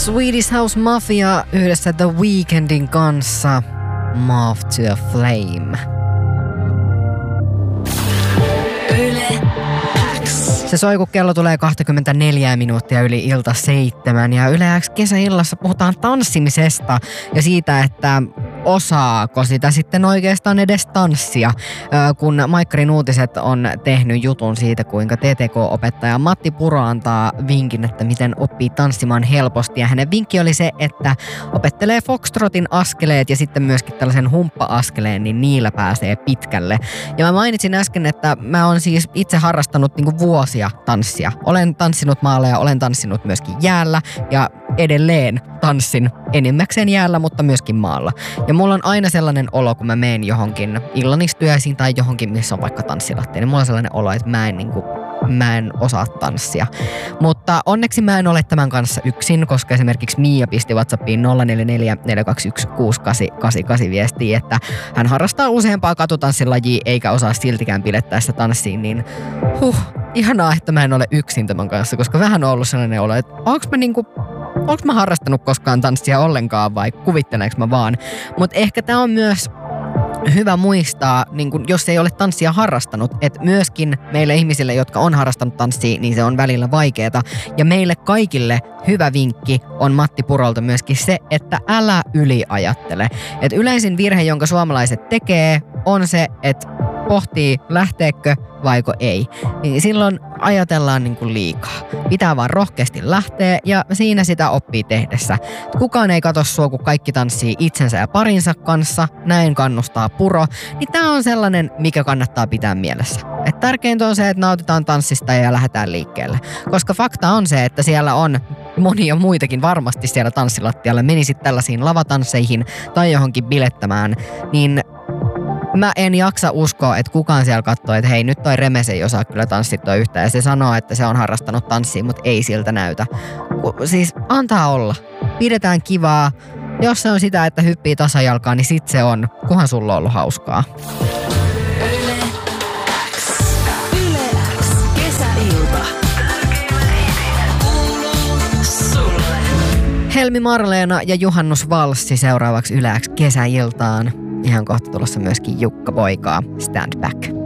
Swedish House Mafia yhdessä The Weekndin kanssa. Moth to a Flame. Se soi, kun kello tulee 24 minuuttia yli ilta 7. Ja Yle X kesäillassa puhutaan tanssimisesta ja siitä, että osaako sitä sitten oikeastaan edes tanssia, kun Maikkarin Uutiset on tehnyt jutun siitä, kuinka TTK-opettaja Matti Puro antaa vinkin, että miten oppii tanssimaan helposti. Ja hänen vinkki oli se, että opettelee foxtrotin askeleet ja sitten myöskin tällaisen humppa-askeleen, niin niillä pääsee pitkälle. Ja mä mainitsin äsken, että mä oon siis itse harrastanut niinku vuosia tanssia. Olen tanssinut maalla ja olen tanssinut myöskin jäällä ja edelleen tanssin enimmäkseen jäällä, mutta myöskin maalla. Ja mulla on aina sellainen olo, kun mä menen johonkin illanistyöisiin tai johonkin, missä on vaikka tanssilattia, niin mulla on sellainen olo, että mä en osaa tanssia. Mutta onneksi mä en ole tämän kanssa yksin, koska esimerkiksi Mia pisti WhatsAppiin 044 421 6888 viestiä, että hän harrastaa useampaa katutanssilajia eikä osaa siltikään pilettäessä tanssiin, niin ihanaa, että mä en ole yksin tämän kanssa, koska vähän on ollut sellainen olo, että onko mä harrastanut koskaan tanssia ollenkaan vai kuvitteleeko mä vaan. Mutta ehkä tää on myös hyvä muistaa, niin kun, jos ei ole tanssia harrastanut, että myöskin meille ihmisille, jotka on harrastanut tanssia, niin se on välillä vaikeeta. Ja meille kaikille hyvä vinkki on Matti Purolta myöskin se, että älä yliajattele. Et yleisin virhe, jonka suomalaiset tekee, on se, että pohtii lähteekö vaiko ei. Niin silloin ajatellaan niin kuin liikaa. Pitää vaan rohkeasti lähteä ja siinä sitä oppii tehdessä. Kukaan ei katso sua, kun kaikki tanssii itsensä ja parinsa kanssa. Näin kannustaa Puro. Niin tää on sellainen, mikä kannattaa pitää mielessä. Et tärkeintä on se, että nautitaan tanssista ja lähdetään liikkeelle. Koska fakta on se, että siellä on monia muitakin varmasti siellä tanssilattialla. Menisit tällaisiin lavatansseihin tai johonkin bilettämään, niin mä en jaksa uskoa, että kukaan siellä katsoo, että hei, nyt toi Remes ei osaa kyllä tanssittua yhtään. Ja se sanoo, että se on harrastanut tanssia, mutta ei siltä näytä. Siis antaa olla. Pidetään kivaa. Jos se on sitä, että hyppii tasajalkaan, niin sit se on. Kunhan sulla on ollut hauskaa. Yle X kesäilta. Helmi Marleena ja Juhannus Valssi seuraavaksi Yle X kesäiltaan. Ihan kohta tulossa myöskin Jukka Poikaa, Stand Back.